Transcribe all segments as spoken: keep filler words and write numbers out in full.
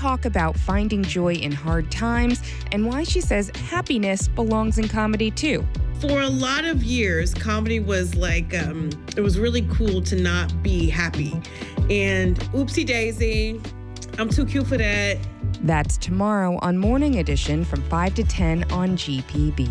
talk about finding joy in hard times and why she says happiness belongs in comedy too. For a lot of years, comedy was like, um, it was really cool to not be happy. And oopsie daisy, I'm too cute for that. That's tomorrow on Morning Edition from five to ten on G P B.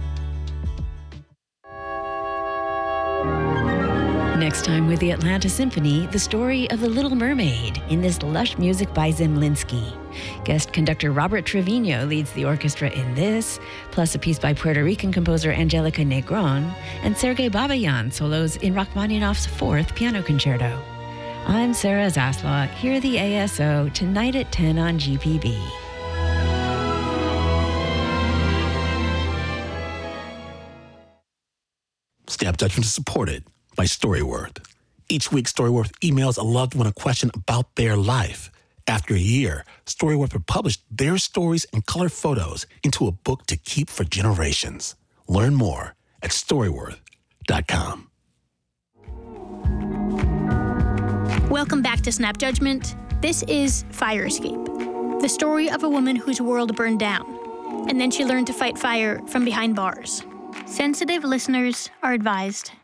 Next time with the Atlanta Symphony, the story of The Little Mermaid in this lush music by Zemlinsky. Guest conductor Robert Trevino leads the orchestra in this, plus a piece by Puerto Rican composer Angelica Negron, and Sergei Babayan solos in Rachmaninoff's Fourth Piano Concerto. I'm Sarah Zaslaw, here at the A S O, tonight at ten on G P B. Snap Judgment is supported by Storyworth. Each week, Storyworth emails a loved one a question about their life. After a year, Storyworth will publish their stories and color photos into a book to keep for generations. Learn more at storyworth dot com. Welcome back to Snap Judgment. This is Fire Escape, the story of a woman whose world burned down, and then she learned to fight fire from behind bars. Sensitive listeners are advised.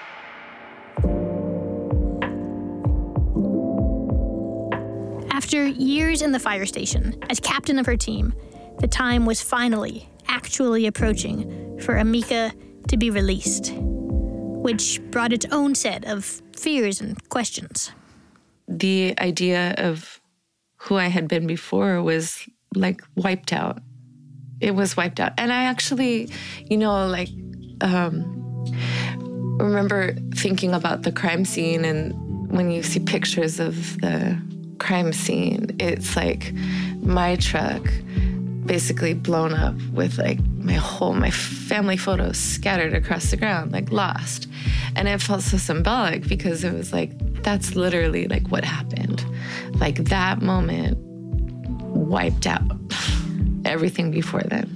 After years in the fire station, as captain of her team, the time was finally, actually approaching for Amika to be released, which brought its own set of fears and questions. The idea of who I had been before was like wiped out. It was wiped out. And I actually, you know, like, um, remember thinking about the crime scene, and when you see pictures of the crime scene, it's like my truck basically blown up with like my whole, my family photos scattered across the ground, like lost. And it felt so symbolic because it was like, that's literally like what happened. Like that moment wiped out everything before then.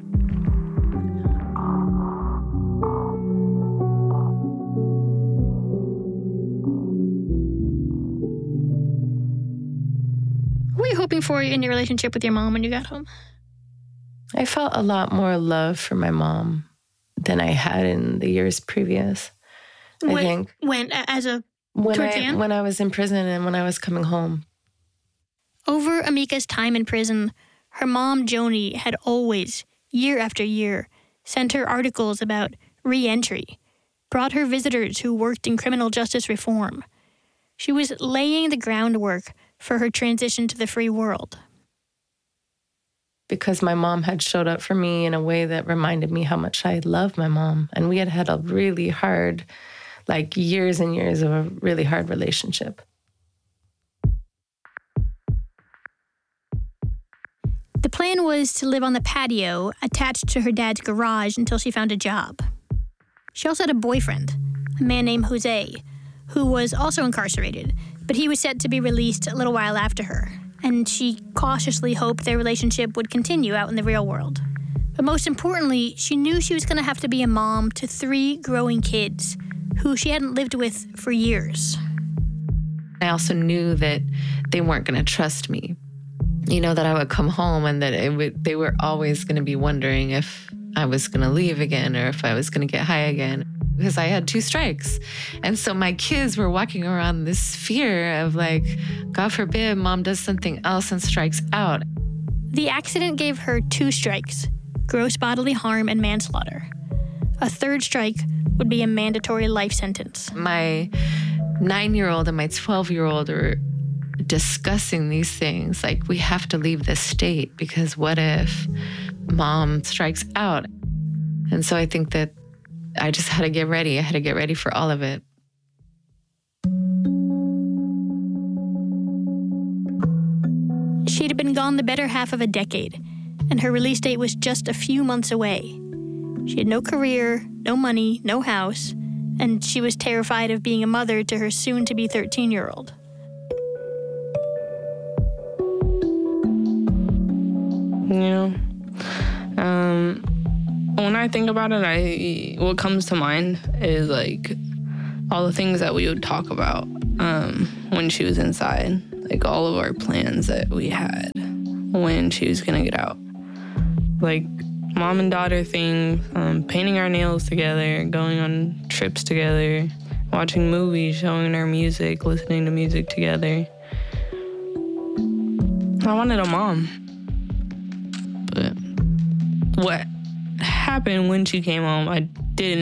What were you hoping for in your relationship with your mom when you got home? I felt a lot more love for my mom than I had in the years previous. I when, think when as a when towards I the end? when I was in prison and when I was coming home. Over Amika's time in prison, her mom, Joni, had always, year after year, sent her articles about re-entry, brought her visitors who worked in criminal justice reform. She was laying the groundwork for her transition to the free world. Because my mom had showed up for me in a way that reminded me how much I love my mom. And we had had a really hard, like years and years of a really hard relationship. The plan was to live on the patio attached to her dad's garage until she found a job. She also had a boyfriend, a man named Jose, who was also incarcerated, but he was set to be released a little while after her, and she cautiously hoped their relationship would continue out in the real world. But most importantly, she knew she was going to have to be a mom to three growing kids who she hadn't lived with for years. I also knew that they weren't going to trust me. You know, that I would come home and that it would, they were always going to be wondering if I was going to leave again or if I was going to get high again, because I had two strikes. And so my kids were walking around this fear of like, God forbid, mom does something else and strikes out. The accident gave her two strikes, gross bodily harm and manslaughter. A third strike would be a mandatory life sentence. My nine-year-old and my twelve-year-old are discussing these things, like we have to leave this state because what if mom strikes out? And so I think that I just had to get ready. I had to get ready for all of it. She'd been gone the better half of a decade, and her release date was just a few months away. She had no career, no money, no house, and she was terrified of being a mother to her soon-to-be thirteen-year-old. You know, um, when I think about it, I what comes to mind is like all the things that we would talk about um, when she was inside, like all of our plans that we had. when she was gonna get out. Like mom and daughter thing, um, painting our nails together, going on trips together, watching movies, showing her music, listening to music together. I wanted a mom. But what happened when she came home, I didn't